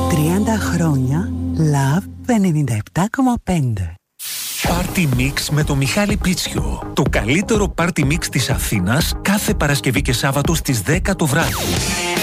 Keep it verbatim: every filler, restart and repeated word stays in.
τριάντα χρόνια Love ενενήντα επτά κόμμα πέντε. Party Mix με το Μιχάλη Πίτσιο. Το καλύτερο Party Mix της Αθήνας κάθε Παρασκευή και Σάββατο στις δέκα το βράδυ.